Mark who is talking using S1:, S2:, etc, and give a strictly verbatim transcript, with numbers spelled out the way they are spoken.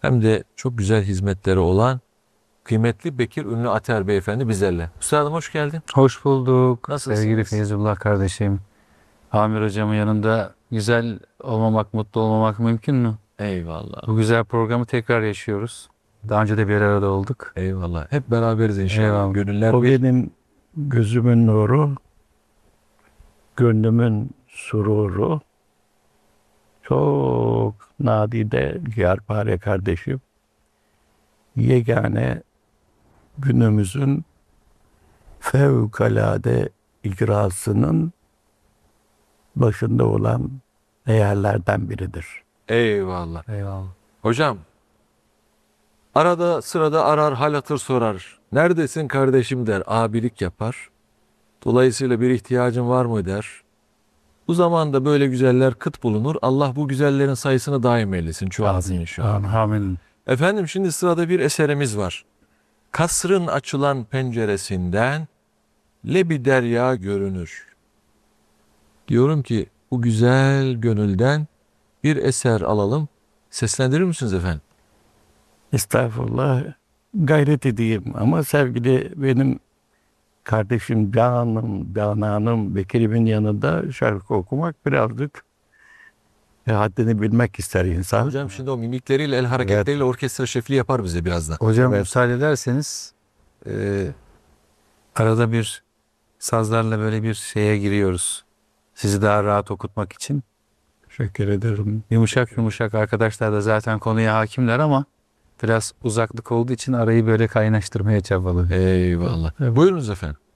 S1: hem de çok güzel hizmetleri olan kıymetli Bekir Ünlü Ater Beyefendi bizlerle. Üstadım hoş geldin.
S2: Hoş bulduk
S1: Nasılsınız?
S2: sevgili Feyzullah kardeşim. Amir hocamın yanında güzel olmamak, mutlu olmamak mümkün mü?
S1: Eyvallah.
S2: Bu güzel programı tekrar yaşıyoruz. Daha önce de bir arada olduk.
S1: Eyvallah. Hep beraberiz inşallah.
S2: Eyvallah.
S1: Gönüller
S3: O
S1: bir.
S3: benim gözümün nuru, gönlümün sururu. Çok nadide ciğerpare kardeşim. Yegane günümüzün fevkalade icrasının başında olan değerlerden biridir.
S1: Eyvallah.
S2: Eyvallah.
S1: Hocam, arada sırada arar hal hatır sorar. Neredesin kardeşim der, abilik yapar. Dolayısıyla bir ihtiyacın var mı der. Bu zamanda böyle güzeller kıt bulunur. Allah bu güzellerin sayısını daim eylesin. Çoğalsın inşallah.
S2: Amin.
S1: Efendim şimdi sırada bir eserimiz var. Kasrın açılan penceresinden lebi derya görünür. Diyorum ki bu güzel gönülden bir eser alalım. Seslendirir misiniz efendim?
S3: Estağfurullah, gayret edeyim ama sevgili benim kardeşim canım, cananım Bekir'imin yanında şarkı okumak birazcık e, haddini bilmek ister insan.
S1: Hocam şimdi o mimikleriyle, el hareketleriyle orkestra şefliği yapar bize birazdan.
S2: Hocam
S3: Evet.
S2: müsaade ederseniz e, arada bir sazlarla böyle bir şeye giriyoruz. Sizi daha rahat okutmak için.
S3: Teşekkür ederim.
S2: Yumuşak yumuşak arkadaşlar da zaten konuya hakimler ama biraz uzaklık olduğu için arayı böyle kaynaştırmaya çabalıyor.
S1: Eyvallah. Buyurunuz efendim.